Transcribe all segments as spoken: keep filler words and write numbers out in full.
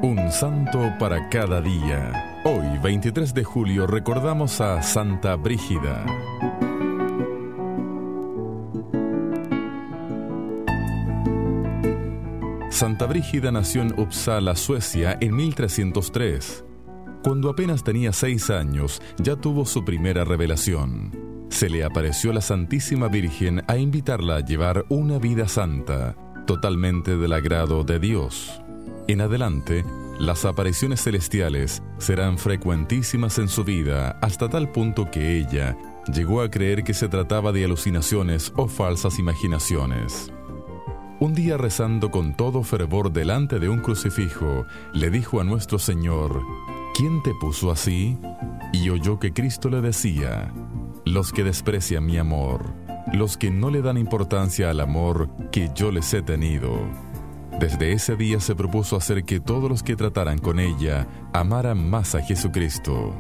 Un santo para cada día. Hoy, veintitrés de julio, recordamos a Santa Brígida. Santa Brígida nació en Uppsala, Suecia, en mil trescientos tres. Cuando apenas tenía seis años, ya tuvo su primera revelación. Se le apareció la Santísima Virgen a invitarla a llevar una vida santa, totalmente del agrado de Dios. En adelante, las apariciones celestiales serán frecuentísimas en su vida, hasta tal punto que ella llegó a creer que se trataba de alucinaciones o falsas imaginaciones. Un día, rezando con todo fervor delante de un crucifijo, le dijo a nuestro Señor: ¿Quién te puso así? Y oyó que Cristo le decía: los que desprecian mi amor, los que no le dan importancia al amor que yo les he tenido. Desde ese día se propuso hacer que todos los que trataran con ella amaran más a Jesucristo.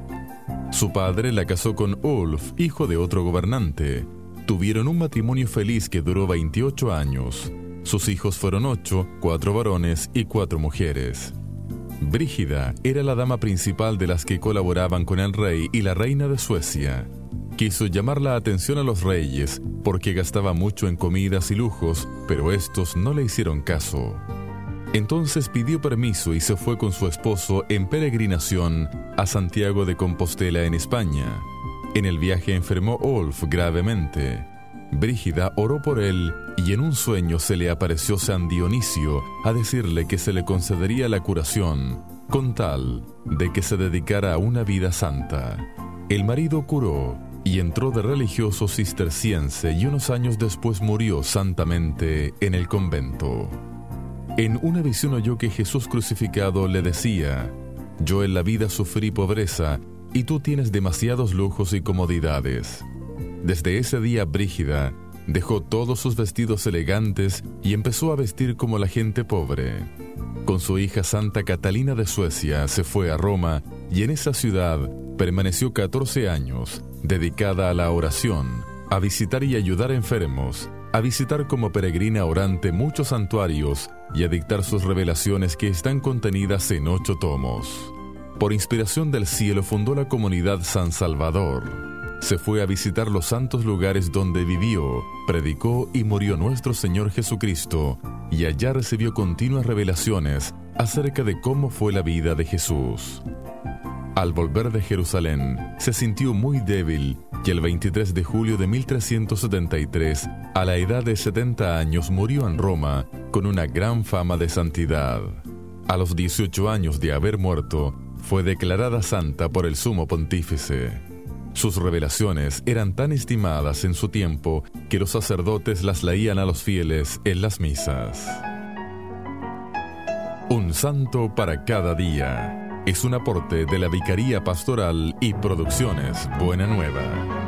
Su padre la casó con Ulf, hijo de otro gobernante. Tuvieron un matrimonio feliz que duró veintiocho años. Sus hijos fueron ocho, cuatro varones y cuatro mujeres. Brígida era la dama principal de las que colaboraban con el rey y la reina de Suecia. Quiso llamar la atención a los reyes porque gastaba mucho en comidas y lujos, pero estos no le hicieron caso. Entonces pidió permiso y se fue con su esposo en peregrinación a Santiago de Compostela, en España. En el viaje enfermó Ulf gravemente. Brígida oró por él y en un sueño se le apareció San Dionisio a decirle que se le concedería la curación, con tal de que se dedicara a una vida santa. El marido curó y entró de religioso cisterciense y unos años después murió santamente en el convento. En una visión oyó que Jesús crucificado le decía: yo en la vida sufrí pobreza y tú tienes demasiados lujos y comodidades. Desde ese día Brígida dejó todos sus vestidos elegantes y empezó a vestir como la gente pobre. Con su hija Santa Catalina de Suecia se fue a Roma y en esa ciudad permaneció catorce años, dedicada a la oración, a visitar y ayudar a enfermos, a visitar como peregrina orante muchos santuarios y a dictar sus revelaciones que están contenidas en ocho tomos. Por inspiración del cielo fundó la comunidad San Salvador. Se fue a visitar los santos lugares donde vivió, predicó y murió nuestro Señor Jesucristo, y allá recibió continuas revelaciones acerca de cómo fue la vida de Jesús. Al volver de Jerusalén, se sintió muy débil y el veintitrés de julio de mil trescientos setenta y tres, a la edad de setenta años, murió en Roma con una gran fama de santidad. A los dieciocho años de haber muerto, fue declarada santa por el sumo pontífice. Sus revelaciones eran tan estimadas en su tiempo que los sacerdotes las leían a los fieles en las misas. Un santo para cada día es un aporte de la Vicaría Pastoral y Producciones Buena Nueva.